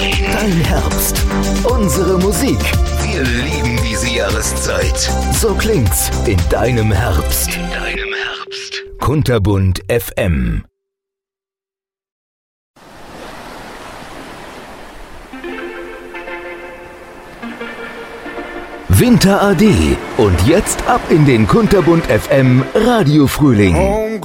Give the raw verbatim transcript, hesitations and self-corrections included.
Dein Herbst. Unsere Musik. Wir lieben diese Jahreszeit. So klingt's in deinem Herbst. In deinem Herbst. Kunterbunt F M. Winter A D. Und jetzt ab in den Kunterbunt F M Radio Frühling.